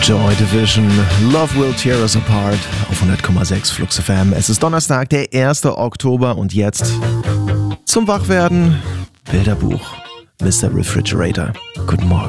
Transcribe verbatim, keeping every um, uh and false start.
Joy Division, Love Will Tear Us Apart auf hundert Komma sechs Flux F M. Es ist Donnerstag, der erste Oktober und jetzt zum Wachwerden Bilderbuch. Mister Refrigerator. Guten Morgen.